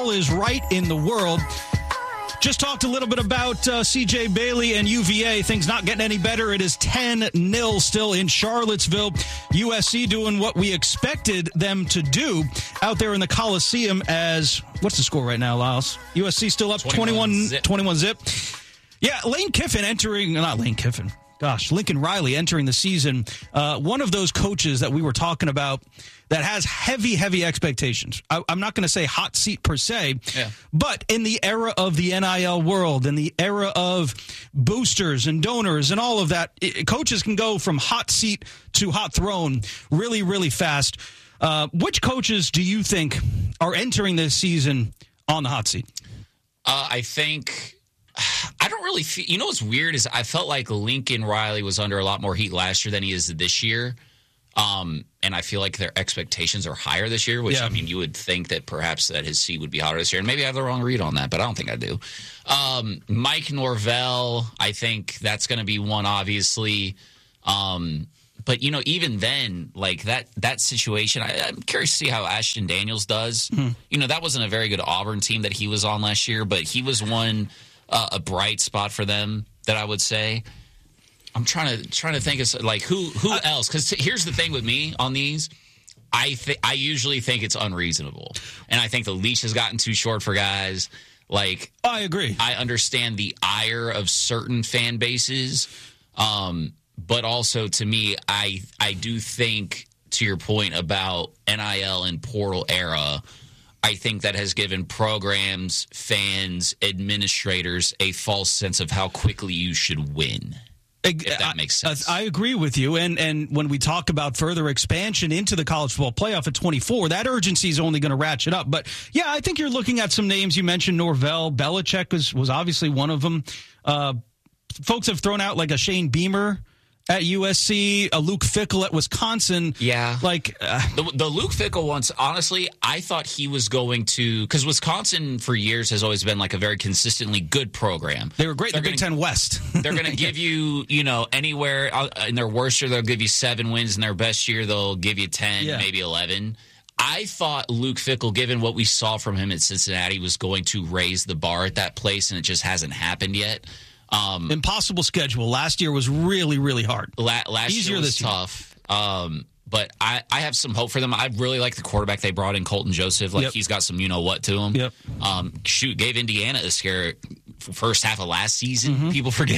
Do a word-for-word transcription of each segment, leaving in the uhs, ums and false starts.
all is right in the world. Just talked a little bit about uh, C J Bailey and U V A. Things not getting any better. It is ten nil still in Charlottesville. U S C doing what we expected them to do out there in the Coliseum as, what's the score right now, Lyles? U S C still up twenty-one zip. twenty-one zip. Yeah, Lane Kiffin entering, not Lane Kiffin, gosh, Lincoln Riley entering the season. Uh, one of those coaches that we were talking about that has heavy, heavy expectations. I, I'm not going to say hot seat per se, yeah. but in the era of the N I L world, in the era of boosters and donors and all of that, it, coaches can go from hot seat to hot throne really, really fast. Uh, which coaches do you think are entering this season on the hot seat? Uh, I think... I don't really feel, you know what's weird is I felt like Lincoln Riley was under a lot more heat last year than he is this year. Um, and I feel like their expectations are higher this year, which, yeah. I mean, you would think that perhaps that his seat would be hotter this year. And maybe I have the wrong read on that, but I don't think I do. Um, Mike Norvell, I think that's going to be one, obviously. Um, but, you know, even then, like that that situation, I, I'm curious to see how Ashton Daniels does. Mm-hmm. You know, that wasn't a very good Auburn team that he was on last year, but he was one... Uh, a bright spot for them that I would say. I'm trying to trying to think of like who who I, else, because here's the thing with me on these, I th- I usually think it's unreasonable, and I think the leash has gotten too short for guys. Like I agree. I understand the ire of certain fan bases, um, but also to me, I I do think to your point about N I L and portal era. I think that has given programs, fans, administrators a false sense of how quickly you should win, if that makes sense. I, I agree with you. And and when we talk about further expansion into the college football playoff at twenty-four, that urgency is only going to ratchet up. But, yeah, I think you're looking at some names. You mentioned Norvell. Belichick was, was obviously one of them. Uh, folks have thrown out like a Shane Beamer at U S C, a Luke Fickell at Wisconsin. Yeah. Like uh, the, the Luke Fickell ones, honestly, I thought he was going to, because Wisconsin for years has always been like a very consistently good program. They were great in the Big Ten West. They're going to give you, you know, anywhere in their worst year, they'll give you seven wins. In their best year, they'll give you ten, yeah. maybe eleven. I thought Luke Fickell, given what we saw from him at Cincinnati, was going to raise the bar at that place, and it just hasn't happened yet. Um, Impossible schedule. Last year was really, really hard. La- last Easier year was this tough. Um, but I, I have some hope for them. I really like the quarterback they brought in, Colton Joseph. Like, yep. he's got some you-know-what to him. Yep. Um, shoot, gave Indiana a scare first half of last season. Mm-hmm. People forget.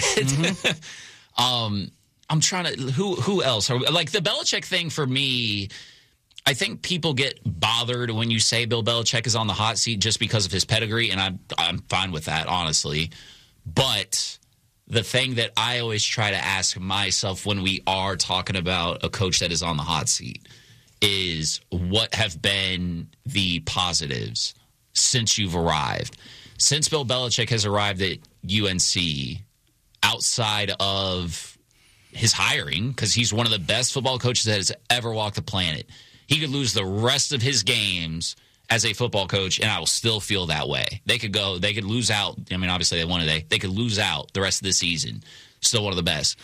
Mm-hmm. um, I'm trying to – who who else? Like, the Belichick thing for me – I think people get bothered when you say Bill Belichick is on the hot seat just because of his pedigree, and I'm I'm fine with that, honestly. But the thing that I always try to ask myself when we are talking about a coach that is on the hot seat is what have been the positives since you've arrived? Since Bill Belichick has arrived at U N C, outside of his hiring, because he's one of the best football coaches that has ever walked the planet, he could lose the rest of his games as a football coach, and I will still feel that way. They could go, they could lose out. I mean, obviously they won today. They could lose out the rest of the season. Still one of the best.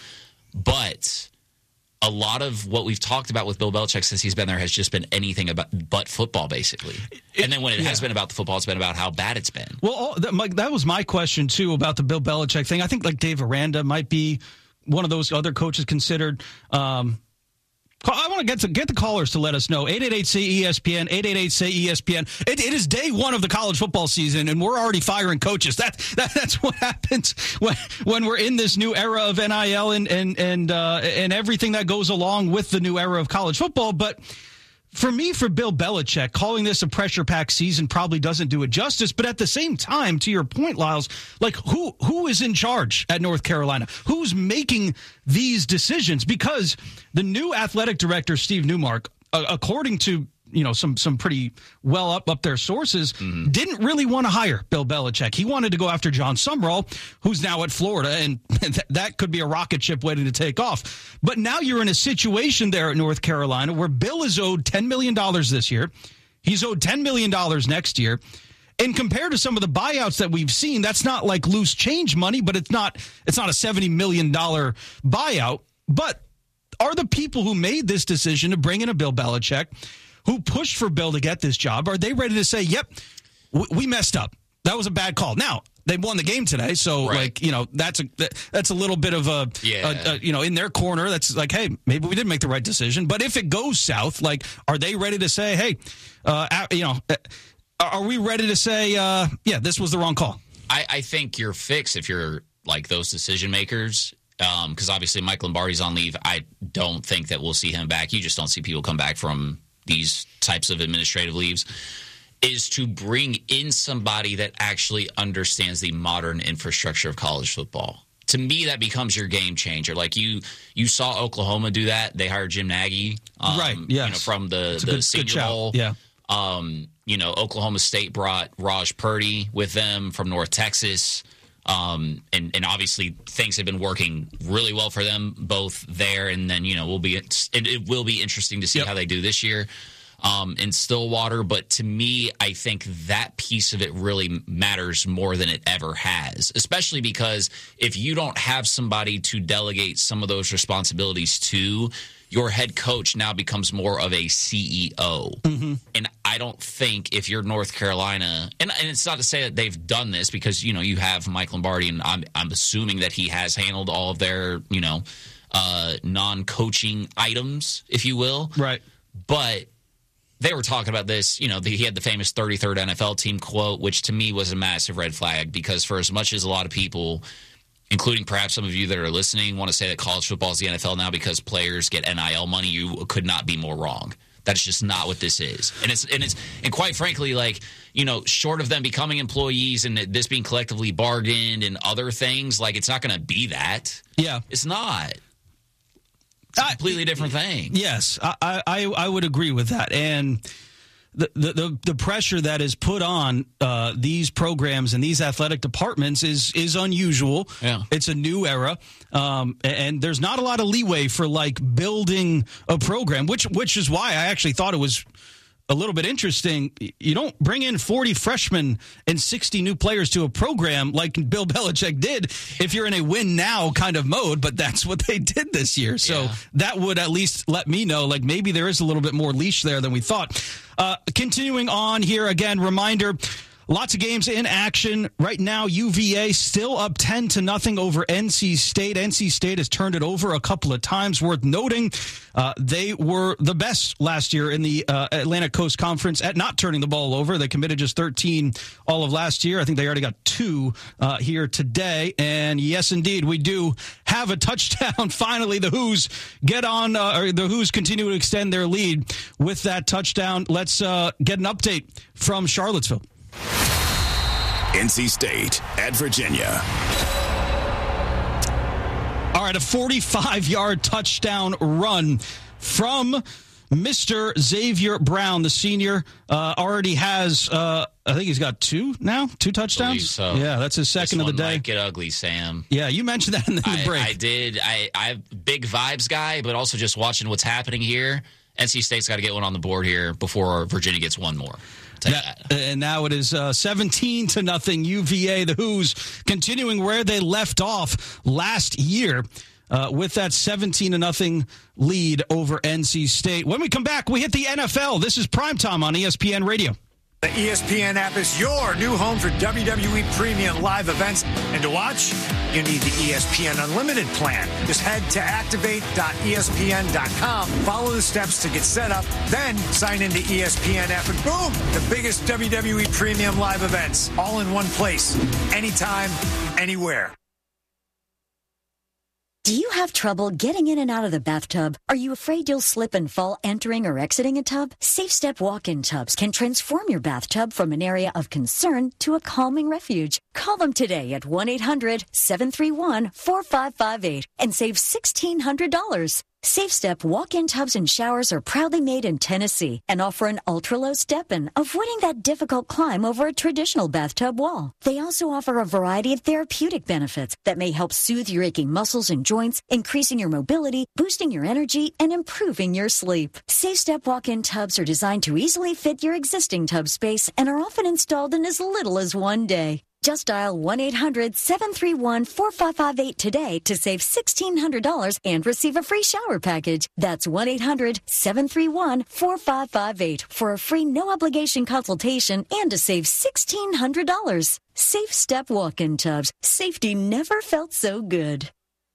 But a lot of what we've talked about with Bill Belichick since he's been there has just been anything about but football, basically. It, and then when it yeah. has been about the football, it's been about how bad it's been. Well, all, that, Mike, that was my question, too, about the Bill Belichick thing. I think, like, Dave Aranda might be one of those other coaches considered. Um, I want to get to get the callers to let us know. eight eight eight, S A Y, E S P N, eight eight eight, S A Y, E S P N. It, it is day one of the college football season, and we're already firing coaches. That, that That's what happens when when we're in this new era of N I L and and and, uh, and everything that goes along with the new era of college football. But for me, for Bill Belichick, calling this a pressure-packed season probably doesn't do it justice. But at the same time, to your point, Lyles, like who who is in charge at North Carolina? Who's making these decisions? Because the new athletic director, Steve Newmark, uh, according to you know some some pretty well up up there sources, mm-hmm. didn't really want to hire Bill Belichick. He wanted to go after John Sumrall, who's now at Florida, and th- that could be a rocket ship waiting to take off. But now you're in a situation there at North Carolina where Bill is owed ten million dollars this year. He's owed ten million dollars next year. And compared to some of the buyouts that we've seen, that's not like loose change money, but it's not it's not a seventy million dollars buyout. But are the people who made this decision to bring in a Bill Belichick, who pushed for Bill to get this job, are they ready to say, yep, we, we messed up. That was a bad call. Now, they won the game today, so right. like you know that's a that's a little bit of a, yeah. a, a you know in their corner. That's like, hey, maybe we didn't make the right decision. But if it goes south, like, are they ready to say, hey, uh, you know, are we ready to say, uh, yeah, this was the wrong call? I, I think you're fixed if you're like those decision makers, because um, obviously Mike Lombardi's on leave. I don't think that we'll see him back. You just don't see people come back from these types of administrative leaves. Is to bring in somebody that actually understands the modern infrastructure of college football. To me, that becomes your game changer. Like you, you saw Oklahoma do that. They hired Jim Nagy, um, right? Yes. You know, from the the good, Senior good Bowl. Yeah. Um, you know, Oklahoma State brought Raj Purdy with them from North Texas, um, and and obviously things have been working really well for them both there. And then you know, we'll be it, it will be interesting to see yep. how they do this year. Um, in Stillwater, but to me, I think that piece of it really matters more than it ever has, especially because if you don't have somebody to delegate some of those responsibilities to, your head coach now becomes more of a C E O. Mm-hmm. And I don't think if you're North Carolina, and, and it's not to say that they've done this because, you know, you have Mike Lombardi, and I'm, I'm assuming that he has handled all of their, you know, uh, non-coaching items, if you will. Right. But they were talking about this, you know, the, he had the famous thirty-third N F L team quote, which to me was a massive red flag because for as much as a lot of people, including perhaps some of you that are listening, want to say that college football is the N F L now because players get N I L money, you could not be more wrong. That's just not what this is. And it's and it's and quite frankly, like, you know, short of them becoming employees and this being collectively bargained and other things, like it's not going to be that. Yeah. It's not. It's a completely different thing. Yes, I, I, I would agree with that. And the, the, the, the pressure that is put on uh, these programs and these athletic departments is is unusual. Yeah. It's a new era. Um, and there's not a lot of leeway for, like, building a program, which which is why I actually thought it was a little bit interesting. You don't bring in forty freshmen and sixty new players to a program like Bill Belichick did if you're in a win now kind of mode, but that's what they did this year. So yeah. that would at least let me know, like, maybe there is a little bit more leash there than we thought. Uh, continuing on here, again, reminder, lots of games in action right now. U V A still up ten to nothing over N C State. N C State has turned it over a couple of times. Worth noting, uh, they were the best last year in the uh, Atlantic Coast Conference at not turning the ball over. They committed just thirteen all of last year. I think they already got two uh, here today. And yes, indeed, we do have a touchdown. Finally, the Hoos get on, uh, or the Hoos continue to extend their lead with that touchdown. Let's uh, get an update from Charlottesville. N C State at Virginia. All right, a forty-five-yard touchdown run from Mister Xavier Brown, the senior. Uh, already has, uh, I think he's got two now, two touchdowns. So. Yeah, that's his second this of the day. Might get ugly, Sam. Yeah, you mentioned that in the, in the I, break. I did. I, I'm a big vibes guy, but also just watching what's happening here. N C State's got to get one on the board here before Virginia gets one more. That, and now it is uh, seventeen to nothing U V A. The Hoos continuing where they left off last year uh, with that seventeen to nothing lead over N C State. When we come back, we hit the N F L. This is Primetime on E S P N Radio. The E S P N app is your new home for W W E premium live events. And to watch, you need the E S P N Unlimited plan. Just head to activate dot E S P N dot com, follow the steps to get set up, then sign into E S P N app, and boom, the biggest W W E premium live events, all in one place, anytime, anywhere. Do you have trouble getting in and out of the bathtub? Are you afraid you'll slip and fall entering or exiting a tub? SafeStep walk-in tubs can transform your bathtub from an area of concern to a calming refuge. Call them today at one eight hundred seven three one four five five eight and save sixteen hundred dollars. SafeStep walk-in tubs and showers are proudly made in Tennessee and offer an ultra-low step-in, avoiding that difficult climb over a traditional bathtub wall. They also offer a variety of therapeutic benefits that may help soothe your aching muscles and joints, increasing your mobility, boosting your energy, and improving your sleep. SafeStep walk-in tubs are designed to easily fit your existing tub space and are often installed in as little as one day. Just dial one eight hundred seven three one four five five eight today to save sixteen hundred dollars and receive a free shower package. That's one eight hundred seven three one four five five eight for a free no-obligation consultation and to save sixteen hundred dollars. Safe Step Walk-In Tubs. Safety never felt so good.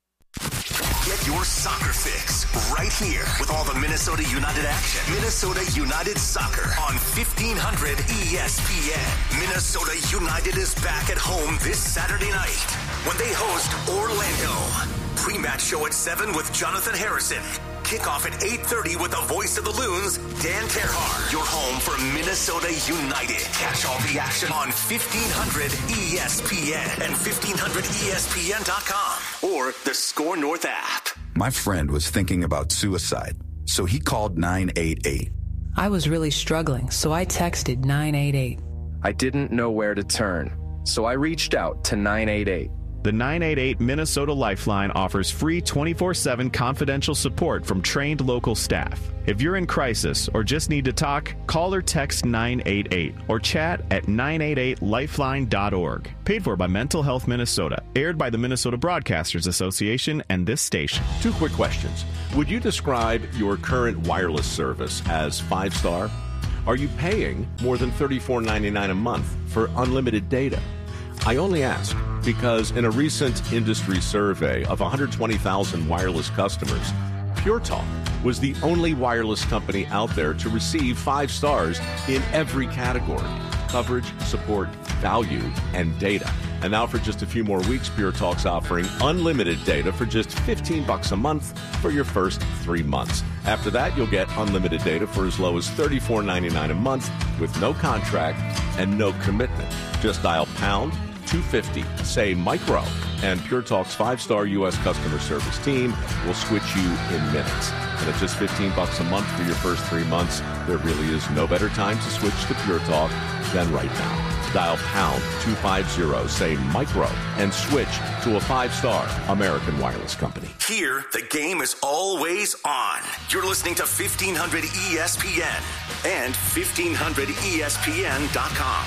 Get your soccer fix right here with all the Minnesota United action. Minnesota United Soccer on fifteen hundred E S P N. Minnesota United is back at home this Saturday night when they host Orlando. Pre-match show at seven with Jonathan Harrison. Kickoff at eight thirty with the voice of the Loons, Dan Terhar. Your home for Minnesota United. Catch all the action on fifteen hundred E S P N and fifteen hundred E S P N dot com or the Score North app. My friend was thinking about suicide, so he called nine eight eight. I was really struggling, so I texted nine eight eight. I didn't know where to turn, so I reached out to nine eight eight. The nine eight eight Minnesota Lifeline offers free twenty-four seven confidential support from trained local staff. If you're in crisis or just need to talk, call or text nine eight eight or chat at nine eight eight lifeline dot org. Paid for by Mental Health Minnesota. Aired by the Minnesota Broadcasters Association and this station. Two quick questions. Would you describe your current wireless service as five-star? Are you paying more than thirty-four ninety-nine a month for unlimited data? I only ask because in a recent industry survey of one hundred twenty thousand wireless customers, Pure Talk was the only wireless company out there to receive five stars in every category: coverage, support, value, and data. And now for just a few more weeks, Pure Talk's offering unlimited data for just fifteen bucks a month for your first three months. After that, you'll get unlimited data for as low as thirty-four ninety-nine a month with no contract and no commitment. Just dial pound two fifty, say micro, and Pure Talk's five-star U S customer service team will switch you in minutes. And at just fifteen bucks a month for your first three months, there really is no better time to switch to Pure Talk than right now. Dial pound two fifty, say micro, and switch to a five-star American wireless company. Here, the game is always on. You're listening to fifteen hundred E S P N and fifteen hundred E S P N dot com.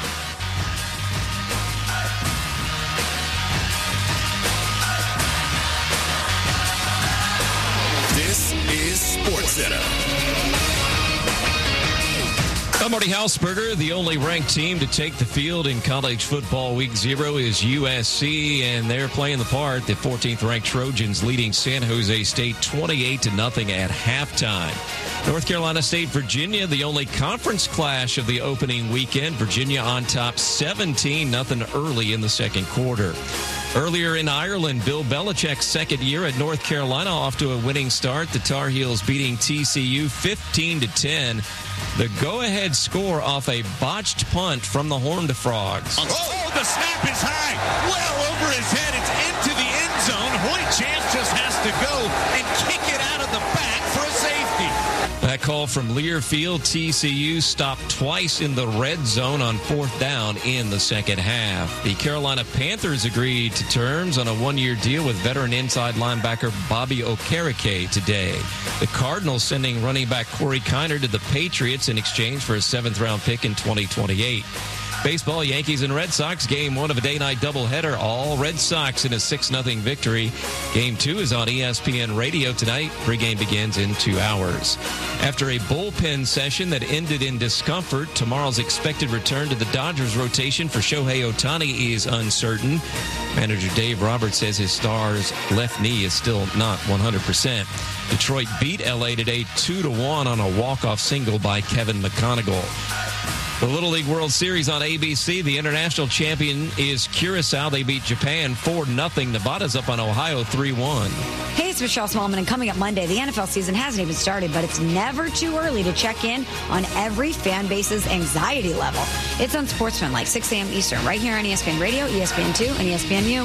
This is SportsCenter. I'm Marty Hausberger. The only ranked team to take the field in college football week zero is U S C, and they're playing the part. The fourteenth ranked Trojans leading San Jose State twenty-eight to nothing at halftime. North Carolina State, Virginia, the only conference clash of the opening weekend. Virginia on top seventeen nothing early in the second quarter. Earlier in Ireland, Bill Belichick's second year at North Carolina off to a winning start. The Tar Heels beating T C U fifteen to ten. The go-ahead score off a botched punt from the Horned Frogs. Oh, the snap is high, well over his head. It's into the end zone. Hoy Chance just has to go and kick it out of the back for a safety. That call from Learfield. T C U stopped twice in the red zone on fourth down in the second half. The Carolina Panthers agreed to terms on a one-year deal with veteran inside linebacker Bobby Okereke today. The Cardinals sending running back Corey Kiner to the Patriots in exchange for a seventh-round pick in twenty twenty-eight. Baseball, Yankees and Red Sox, game one of a day-night doubleheader. All Red Sox in a six nothing victory. Game two is on E S P N Radio tonight. Pregame begins in two hours. After a bullpen session that ended in discomfort, tomorrow's expected return to the Dodgers rotation for Shohei Ohtani is uncertain. Manager Dave Roberts says his star's left knee is still not one hundred percent. Detroit beat L A today two to one on a walk-off single by Kevin McConaughey. The Little League World Series on A B C. The international champion is Curacao. They beat Japan four nothing. Nevada's up on Ohio three one. Hey, it's Michelle Smallman, and coming up Monday, the N F L season hasn't even started, but it's never too early to check in on every fan base's anxiety level. It's on Sportsman, like six a.m. Eastern, right here on E S P N Radio, E S P N two, and E S P N U.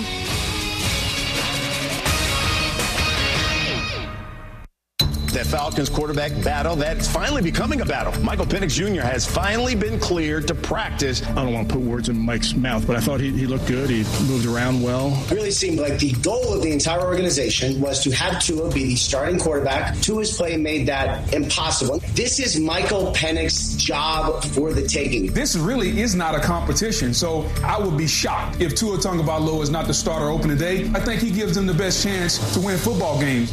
that Falcons quarterback battle that's finally becoming a battle. Michael Penix Junior has finally been cleared to practice. I don't want to put words in Mike's mouth, but I thought he, he looked good. He moved around well. It really seemed like the goal of the entire organization was to have Tua be the starting quarterback. Tua's play made that impossible. This is Michael Penix's job for the taking. This really is not a competition, so I would be shocked if Tua Tagovailoa is not the starter opening day. I think he gives them the best chance to win football games.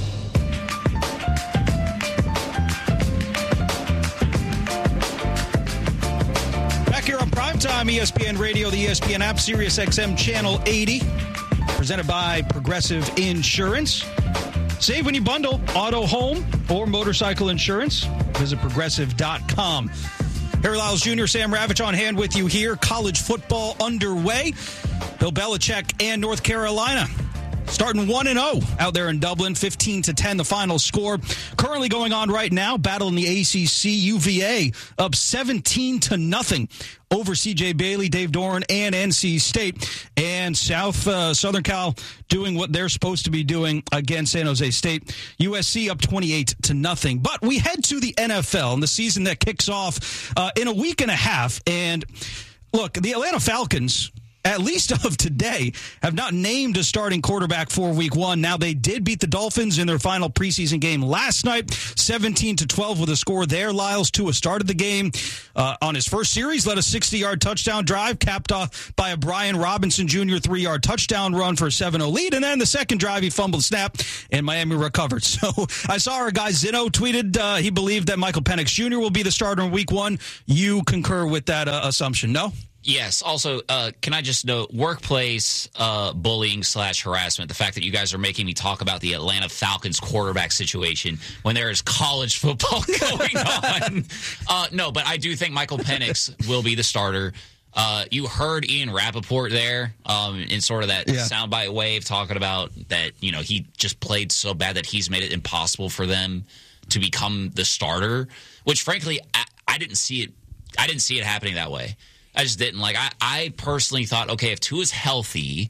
Back here on Primetime E S P N Radio, the E S P N app, Sirius X M Channel eighty, presented by Progressive Insurance. Save when you bundle auto, home, or motorcycle insurance. Visit progressive dot com. Harry Lyles Junior, Sam Ravitch on hand with you here. College football underway. Bill Belichick and North Carolina starting one and oh out there in Dublin, fifteen to ten the final score. Currently going on right now, battle in the A C C. U V A up seventeen to nothing over C J Bailey, Dave Doran, and N C State. And South uh, Southern Cal doing what they're supposed to be doing against San Jose State. U S C up twenty-eight to nothing. But we head to the N F L and the season that kicks off uh, in a week and a half. And look, the Atlanta Falcons, at least of today, have not named a starting quarterback for week one. Now, they did beat the Dolphins in their final preseason game last night, seventeen to twelve with a score there. Lyles Tua started the game uh, on his first series, led a sixty-yard touchdown drive, capped off by a Brian Robinson Junior three-yard touchdown run for a seven oh lead. And then the second drive, he fumbled the snap, and Miami recovered. So I saw our guy Zeno tweeted uh, he believed that Michael Penix Junior will be the starter in week one. You concur with that uh, assumption, no? Yes. Also, uh, can I just note, workplace uh, bullying slash harassment, the fact that you guys are making me talk about the Atlanta Falcons quarterback situation when there is college football going on. Uh, no, but I do think Michael Penix will be the starter. Uh, you heard Ian Rappaport there um, in sort of that yeah. soundbite wave talking about that, you know, he just played so bad that he's made it impossible for them to become the starter, which, frankly, I, I didn't see it. I didn't see it happening that way. I just didn't. Like, I, I personally thought, okay, if Tua's healthy,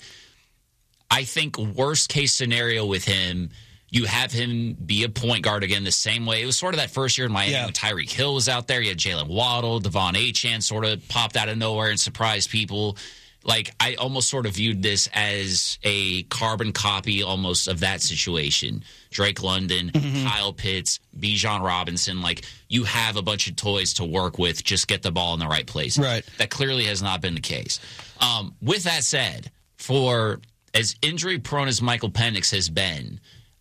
I think worst case scenario with him, you have him be a point guard again the same way. It was sort of that first year in Miami yeah. when Tyreek Hill was out there. You had Jalen Waddle, Devon Achane sort of popped out of nowhere and surprised people. Like, I almost sort of viewed this as a carbon copy almost of that situation. Drake London, mm-hmm. Kyle Pitts, Bijan Robinson. Like, you have a bunch of toys to work with. Just get the ball in the right place. Right. That clearly has not been the case. Um, with that said, for as injury-prone as Michael Penix has been,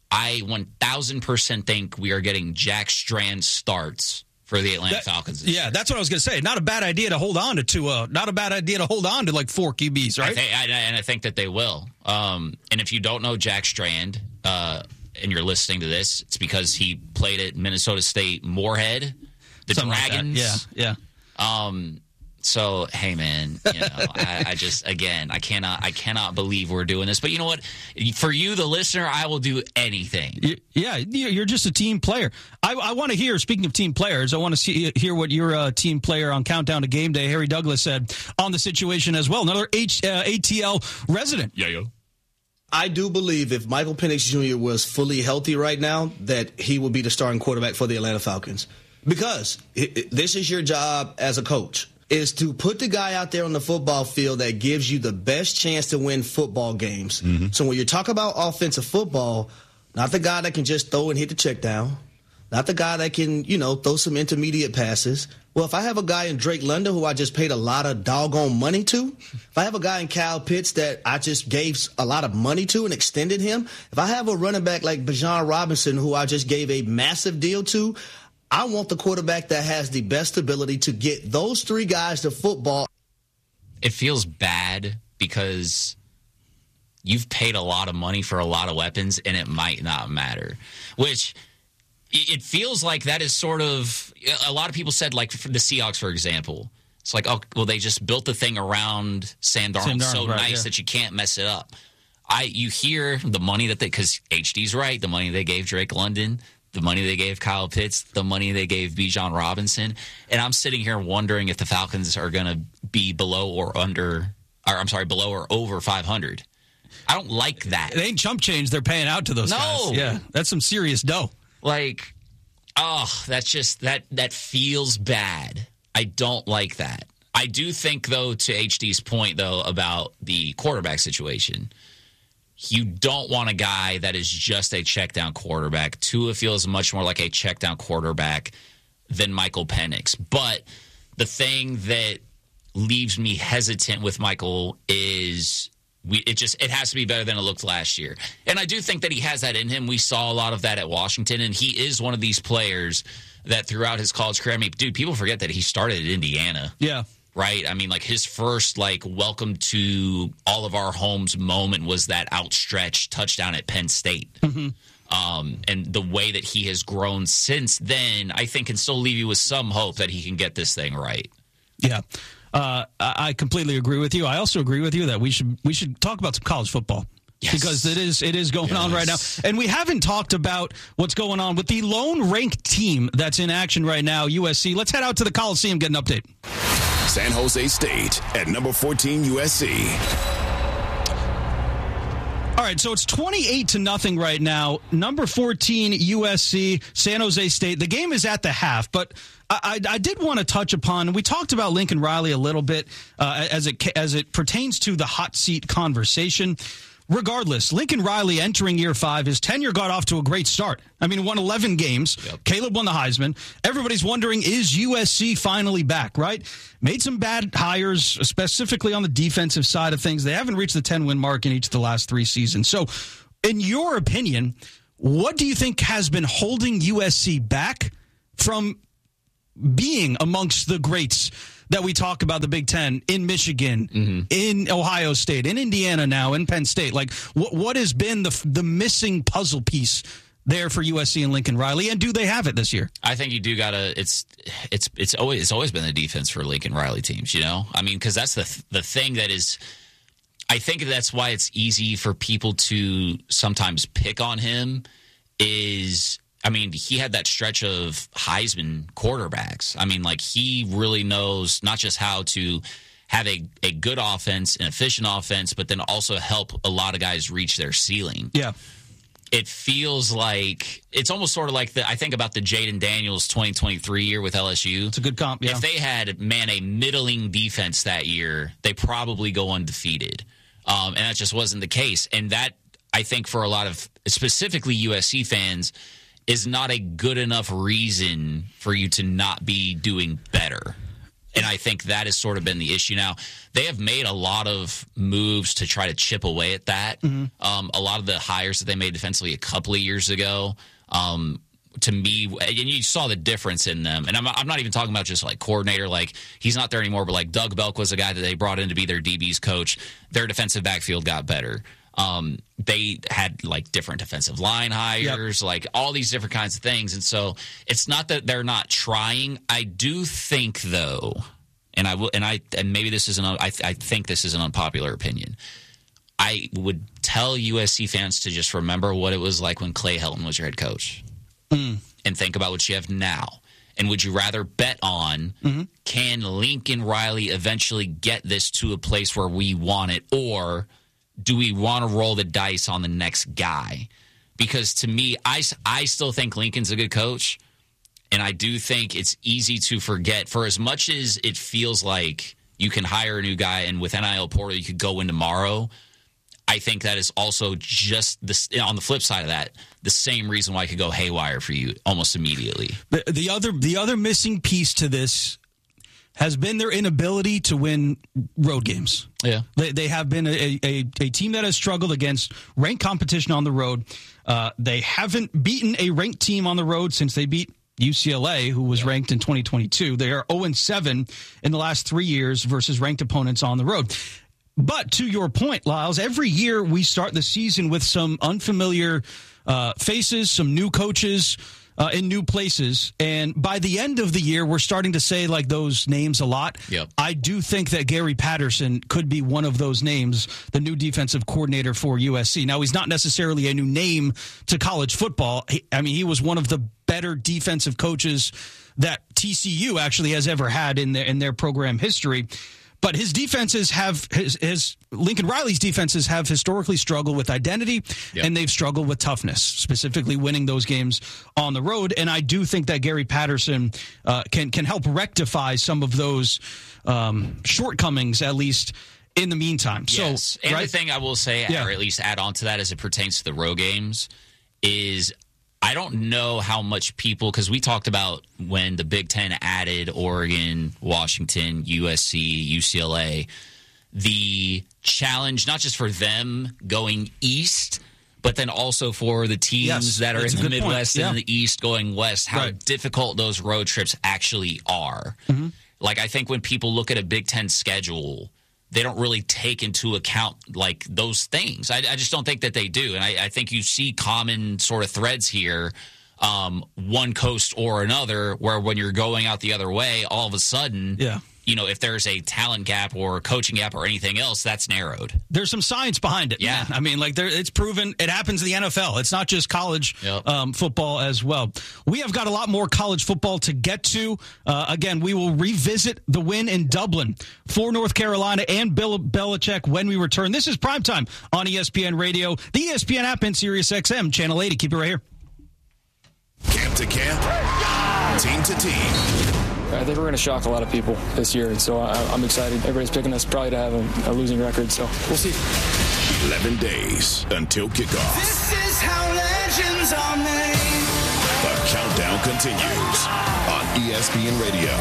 I one thousand percent think we are getting Jack Strand starts for the Atlanta that, Falcons. Yeah, that's what I was going to say. Not a bad idea to hold on to Tua. Not a bad idea to hold on to like four Q Bs, right? I think, I, and I think that they will. Um, and if you don't know Jack Strand uh, and you're listening to this, it's because he played at Minnesota State Moorhead, the Something Dragons. Like yeah, yeah. Um, so hey, man, you know, I, I just again, I cannot, I cannot believe we're doing this. But you know what? For you, the listener, I will do anything. Yeah, you're just a team player. I, I want to hear. Speaking of team players, I want to see, hear what your uh, team player on Countdown to Game Day, Harry Douglas, said on the situation as well. Another H, uh, A T L resident. Yeah, yo. I do believe if Michael Penix Junior was fully healthy right now, that he would be the starting quarterback for the Atlanta Falcons. Because it, it, this is your job as a coach, is to put the guy out there on the football field that gives you the best chance to win football games. Mm-hmm. So when you talk about offensive football, not the guy that can just throw and hit the check down, not the guy that can, you know, throw some intermediate passes. Well, if I have a guy in Drake London who I just paid a lot of doggone money to, if I have a guy in Kyle Pitts that I just gave a lot of money to and extended him, if I have a running back like Bijan Robinson who I just gave a massive deal to, I want the quarterback that has the best ability to get those three guys to football. It feels bad because you've paid a lot of money for a lot of weapons and it might not matter, which it feels like that is sort of a lot of people said, like for the Seahawks, for example, it's like, oh, well, they just built the thing around Sam Darnold, Sam Darnold so right, nice yeah. that you can't mess it up. I you hear the money that they, because H D's right, the money they gave Drake London, the money they gave Kyle Pitts, the money they gave Bijan Robinson. And I'm sitting here wondering if the Falcons are going to be below or under, or I'm sorry, below or over five hundred. I don't like that. It ain't chump change they're paying out to those no. guys. Yeah, that's some serious dough. Like, Oh, that's just that that feels bad. I don't like that. I do think, though, to H D's point, though, about the quarterback situation, you don't want a guy that is just a check down quarterback. Tua feels much more like a check down quarterback than Michael Penix. But the thing that leaves me hesitant with Michael is we it just it has to be better than it looked last year. And I do think that he has that in him. We saw a lot of that at Washington, and he is one of these players that throughout his college career, I mean, dude, people forget that he started at Indiana. Yeah. Right? I mean, like his first like welcome to all of our homes moment was that outstretched touchdown at Penn State. Mm-hmm. Um, and the way that he has grown since then, I think can still leave you with some hope that he can get this thing right. Yeah. Uh, I completely agree with you. I also agree with you that we should we should talk about some college football. Yes. Because it is it is going yes. on right now. And we haven't talked about what's going on with the lone ranked team that's in action right now, U S C. Let's head out to the Coliseum, get an update. San Jose State at number fourteen, U S C. All right, so it's twenty-eight to nothing right now. Number fourteen, U S C, San Jose State. The game is at the half, but I, I, I did want to touch upon, we talked about Lincoln Riley a little bit uh, as it as it pertains to the hot seat conversation. Regardless, Lincoln Riley entering year five, his tenure got off to a great start. I mean, won eleven games. Yep. Caleb won the Heisman. Everybody's wondering, is U S C finally back, right? Made some bad hires, specifically on the defensive side of things. They haven't reached the ten-win mark in each of the last three seasons. So, in your opinion, what do you think has been holding U S C back from being amongst the greats that we talk about, the Big Ten, in Michigan, mm-hmm. in Ohio State, in Indiana now, in Penn State? Like, what what has been the the missing puzzle piece there for U S C and Lincoln Riley, and do they have it this year? I think you do gotta. It's it's it's always it's always been the defense for Lincoln Riley teams. You know, I mean, because that's the the thing that is. I think that's why it's easy for people to sometimes pick on him. Is I mean, he had that stretch of Heisman quarterbacks. I mean, like, he really knows not just how to have a, a good offense, an efficient offense, but then also help a lot of guys reach their ceiling. Yeah. It feels like it's almost sort of like the I think about the Jaden Daniels twenty twenty-three year with L S U. It's a good comp, yeah. If they had, man, a middling defense that year, they probably go undefeated. Um, and that just wasn't the case. And that, I think, for a lot of specifically U S C fans, is not a good enough reason for you to not be doing better. And I think that has sort of been the issue. Now, they have made a lot of moves to try to chip away at that. Mm-hmm. Um, a lot of the hires that they made defensively a couple of years ago, um, to me, and you saw the difference in them. And I'm, I'm not even talking about just like coordinator, like he's not there anymore, but like Doug Belk was a guy that they brought in to be their D B's coach. Their defensive backfield got better. Um, they had like different defensive line hires, yep. like all these different kinds of things. And so it's not that they're not trying. I do think though, and I will, and I, and maybe this is an, I, I think this is an unpopular opinion. I would tell U S C fans to just remember what it was like when Clay Helton was your head coach mm. and think about what you have now. And would you rather bet on, mm-hmm. can Lincoln Riley eventually get this to a place where we want it, or do we want to roll the dice on the next guy? Because to me, I, I still think Lincoln's a good coach, and I do think it's easy to forget. For as much as it feels like you can hire a new guy and with N I L portal you could go in tomorrow, I think that is also just the, on the flip side of that, the same reason why it could go haywire for you almost immediately. The, the other the other missing piece to this has been their inability to win road games. Yeah. They, they have been a, a, a team that has struggled against ranked competition on the road. Uh, they haven't beaten a ranked team on the road since they beat U C L A, who was yeah. ranked in twenty twenty-two. They are oh and seven in the last three years versus ranked opponents on the road. But to your point, Lyles, every year we start the season with some unfamiliar uh, faces, some new coaches, Uh, in new places, and by the end of the year, we're starting to say like those names a lot. Yep. I do think that Gary Patterson could be one of those names, the new defensive coordinator for U S C. Now, he's not necessarily a new name to college football. He, I mean, he was one of the better defensive coaches that T C U actually has ever had in their in their program history. But his defenses have his, his Lincoln Riley's defenses have historically struggled with identity, yep. and they've struggled with toughness, specifically winning those games on the road. And I do think that Gary Patterson uh, can can help rectify some of those um, shortcomings, at least in the meantime. Yes. So, and right? the thing I will say, yeah. or at least add on to that as it pertains to the road games, is I don't know how much people, because we talked about when the Big Ten added Oregon, Washington, U S C, U C L A, the challenge, not just for them going east, but then also for the teams yes, that are in the Midwest yeah. and the East going west, how right. difficult those road trips actually are. Mm-hmm. Like, I think when people look at a Big Ten schedule, they don't really take into account, like, those things. I, I just don't think that they do. And I, I think you see common sort of threads here, um, one coast or another, where when you're going out the other way, all of a sudden, yeah. you know, if there's a talent gap or a coaching gap or anything else, that's narrowed. There's some science behind it. Yeah. Man. I mean, like, there, it's proven. It happens in the N F L. It's not just college yep. um, football as well. We have got a lot more college football to get to. Uh, again, we will revisit the win in Dublin for North Carolina and Bill Belichick when we return. This is Primetime on E S P N Radio, the E S P N app, and Sirius X M, Channel eighty. Keep it right here. Camp to camp, team to team. I think we're going to shock a lot of people this year, and so I, I'm excited. Everybody's picking us probably to have a, a losing record, so we'll see. eleven days until kickoff. This is how legends are made. The countdown continues on E S P N Radio.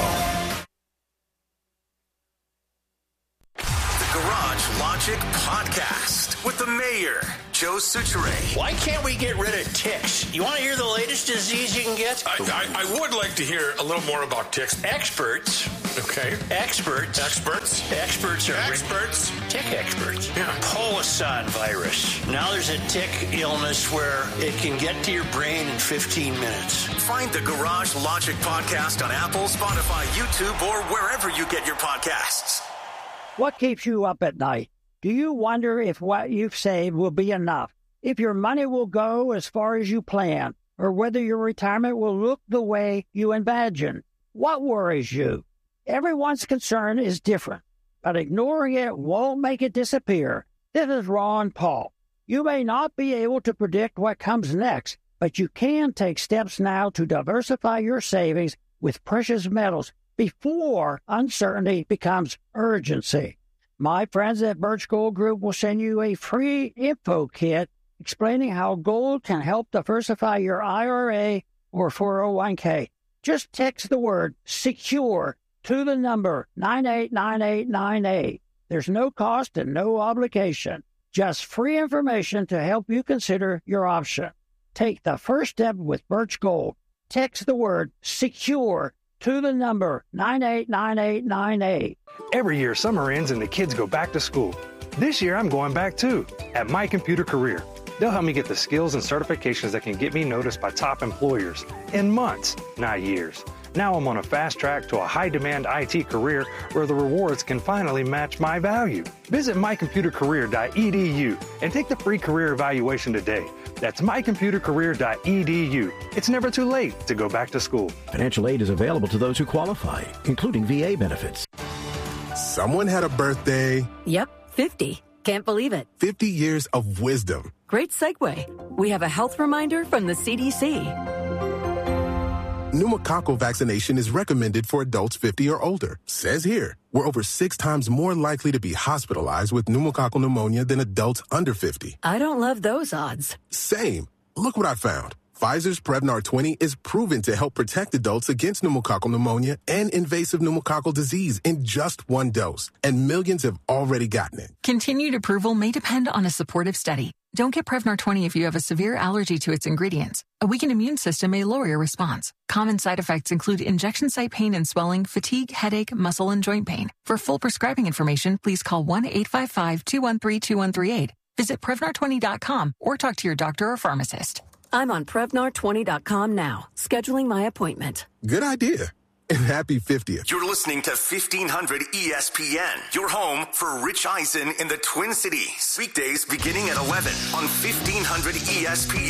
The Garage Logic Podcast with the mayor, Joe Suchere. Why can't we get rid of ticks? You want to hear the latest disease you can get? I, I, I would like to hear a little more about ticks. Experts. Okay. Experts. Experts. Experts are experts. Tick experts. Yeah. Polisson virus. Now there's a tick illness where it can get to your brain in fifteen minutes. Find the Garage Logic Podcast on Apple, Spotify, YouTube, or wherever you get your podcasts. What keeps you up at night? Do you wonder if what you've saved will be enough? If your money will go as far as you plan? Or whether your retirement will look the way you imagine? What worries you? Everyone's concern is different, but ignoring it won't make it disappear. This is Ron Paul. You may not be able to predict what comes next, but you can take steps now to diversify your savings with precious metals before uncertainty becomes urgency. My friends at Birch Gold Group will send you a free info kit explaining how gold can help diversify your I R A or four oh one k. Just text the word SECURE to the number nine eight nine eight nine eight. There's no cost and no obligation. Just free information to help you consider your option. Take the first step with Birch Gold. Text the word SECURE to the number nine eight nine eight nine eight. Every year, summer ends and the kids go back to school. This year, I'm going back too, at My Computer Career. They'll help me get the skills and certifications that can get me noticed by top employers in months, not years. Now I'm on a fast track to a high-demand I T career where the rewards can finally match my value. Visit my computer career dot e d u and take the free career evaluation today. That's my computer career dot e d u. It's never too late to go back to school. Financial aid is available to those who qualify, including V A benefits. Someone had a birthday. Yep, fifty. Can't believe it. fifty years of wisdom. Great segue. We have a health reminder from the C D C. Pneumococcal vaccination is recommended for adults fifty or older. Says here, we're over six times more likely to be hospitalized with pneumococcal pneumonia than adults under fifty. I don't love those odds. Same. Look what I found. Pfizer's Prevnar twenty is proven to help protect adults against pneumococcal pneumonia and invasive pneumococcal disease in just one dose, and millions have already gotten it. Continued approval may depend on a supportive study. Don't get Prevnar twenty if you have a severe allergy to its ingredients. A weakened immune system may lower your response. Common side effects include injection site pain and swelling, fatigue, headache, muscle, and joint pain. For full prescribing information, please call one eight five five, two one three, two one three eight. Visit Prevnar twenty dot com or talk to your doctor or pharmacist. I'm on Prevnar twenty dot com now, scheduling my appointment. Good idea. And happy fiftieth. You're listening to fifteen hundred E S P N, your home for Rich Eisen in the Twin Cities. Weekdays beginning at eleven on fifteen hundred E S P